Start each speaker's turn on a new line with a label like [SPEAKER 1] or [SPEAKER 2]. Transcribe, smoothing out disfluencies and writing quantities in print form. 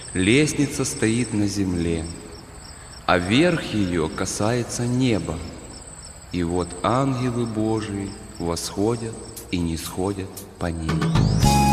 [SPEAKER 1] Лестница стоит на земле, а верх ее касается неба. И вот ангелы Божии восходят и нисходят по ней.